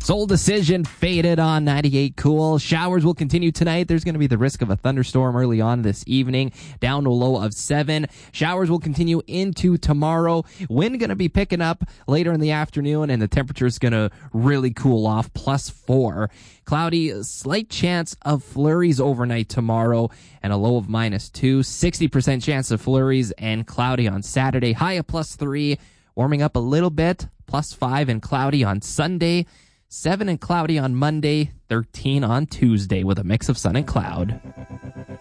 Soul Decision faded on 98 Cool. Showers will continue tonight. There's going to be the risk of a thunderstorm early on this evening, down to a low of 7. Showers will continue into tomorrow. Wind going to be picking up later in the afternoon, and the temperature is going to really cool off, +4. Cloudy, slight chance of flurries overnight tomorrow, and a low of -2. 60% chance of flurries and cloudy on Saturday. High of +3. Warming up a little bit, +5 and cloudy on Sunday. 7 and cloudy on Monday, 13 on Tuesday with a mix of sun and cloud.